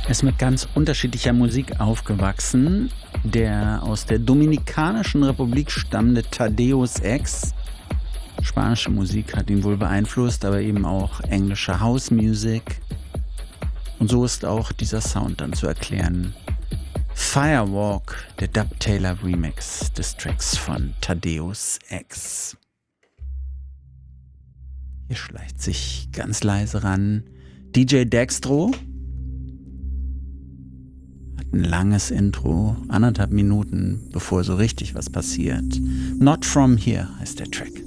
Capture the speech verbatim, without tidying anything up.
Er ist mit ganz unterschiedlicher Musik aufgewachsen. Der aus der Dominikanischen Republik stammende Thaddeus X. Spanische Musik hat ihn wohl beeinflusst, aber eben auch englische House Music. Und so ist auch dieser Sound dann zu erklären. Firewalk, der Dubtailor Remix des Tracks von Thaddeus X. Hier schleicht sich ganz leise ran D J Dextro. Hat ein langes Intro, anderthalb Minuten, bevor so richtig was passiert. Not From Here heißt der Track.